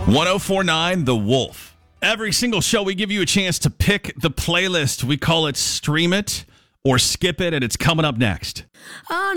1049 The Wolf. Every single show, we give you a chance to pick the playlist. We call it Stream It or Skip It, and it's coming up next.